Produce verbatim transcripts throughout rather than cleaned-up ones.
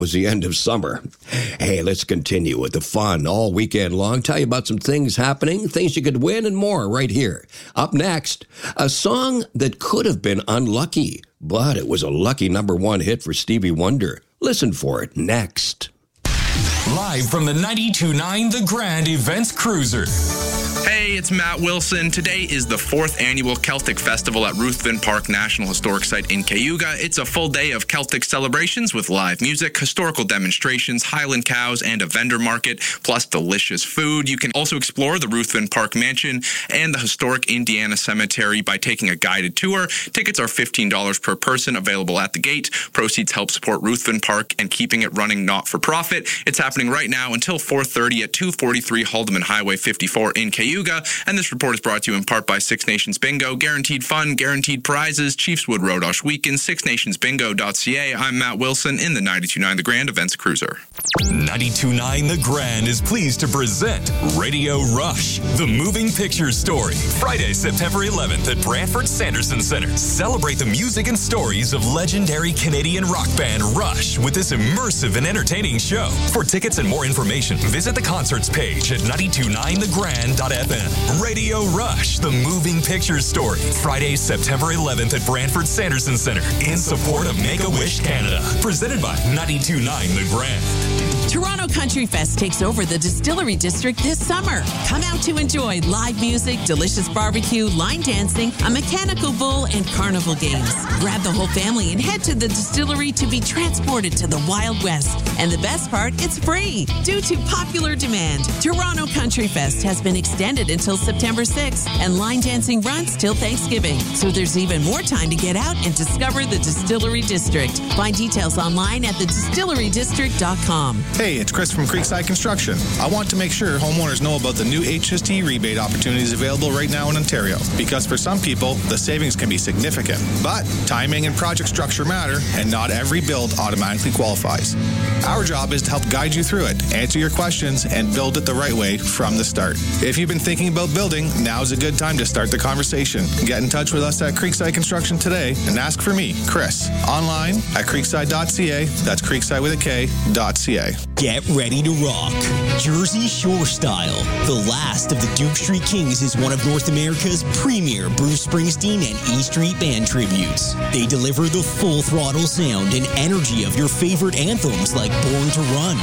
was the end of summer. Hey, let's continue with the fun all weekend long. Tell you about some things happening, things you could win, and more right here. Up next, a song that could have been unlucky, but it was a lucky number one hit for Stevie Wonder. Listen for it next. Live from the ninety-two point nine The Grand Events Cruiser. Hey, it's Matt Wilson. Today is the fourth annual Celtic Festival at Ruthven Park National Historic Site in Cayuga. It's a full day of Celtic celebrations with live music, historical demonstrations, Highland cows, and a vendor market, plus delicious food. You can also explore the Ruthven Park Mansion and the historic Indiana Cemetery by taking a guided tour. Tickets are fifteen dollars per person, available at the gate. Proceeds help support Ruthven Park and keeping it running not-for-profit. It's happening right now until four thirty at two forty-three Haldeman Highway fifty-four in Cayuga. And this report is brought to you in part by Six Nations Bingo. Guaranteed fun, guaranteed prizes, Chiefswood Rodosh Weekend, six nations bingo dot c a. I'm Matt Wilson in the ninety-two point nine The Grand Events Cruiser. ninety-two point nine The Grand is pleased to present Radio Rush, the moving picture story. Friday, September eleventh at Brantford Sanderson Center. Celebrate the music and stories of legendary Canadian rock band Rush with this immersive and entertaining show. For tickets and more information, visit the concerts page at ninety-two point nine the grand dot f m. Radio Rush, the moving picture story. Friday, September eleventh at Brantford Sanderson Center in support of Make-A-Wish Canada. Presented by ninety-two point nine The Grand. Toronto Country Fest takes over the Distillery District this summer. Come out to enjoy live music, delicious barbecue, line dancing, a mechanical bull, and carnival games. Grab the whole family and head to the distillery to be transported to the Wild West. And the best part, it's free due to popular demand. Toronto Country Fest has been extended until September sixth, and line dancing runs till Thanksgiving. So there's even more time to get out and discover the Distillery District. Find details online at the distillery district dot com. Hey, it's Chris from Creekside Construction. I want to make sure homeowners know about the new H S T rebate opportunities available right now in Ontario, because for some people, the savings can be significant. But timing and project structure matter, and not every build automatically qualifies. Our job is to help guide you through it, answer your questions, and build it the right way from the start. If you've been thinking about building, now's a good time to start the conversation. Get in touch with us at Creekside Construction today and ask for me, Chris, online at creekside dot c a. That's creekside with a K, dot C A. Get ready to rock. Jersey Shore Style. The last of the Duke Street Kings is one of North America's premier Bruce Springsteen and E Street Band tributes. They deliver the full throttle sound and energy of your favorite anthems like Born to Run,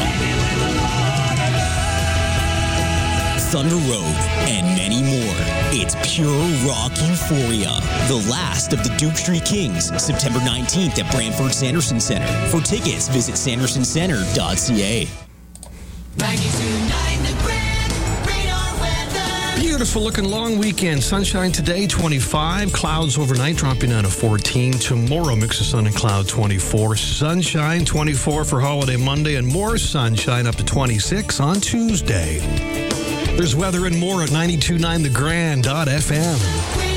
Thunder Road, and many more. It's pure rock euphoria. The last of the Duke Street Kings, September nineteenth at Brantford Sanderson Center. For tickets, visit sanderson center dot c a. ninety-two point nine The Grand Radar Weather. Beautiful looking long weekend. Sunshine today, twenty-five. Clouds overnight, dropping down to fourteen. Tomorrow, mix of sun and cloud, twenty-four. Sunshine, twenty-four for holiday Monday, and more sunshine up to twenty-six on Tuesday. There's weather and more at ninety-two point nine the grand dot f m.